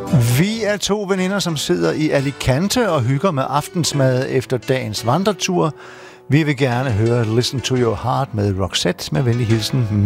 Vi er to veninder, som sidder i Alicante og hygger med aftensmad efter dagens vandretur. Vi vil gerne høre Listen to Your Heart med Roxette med venlig hilsen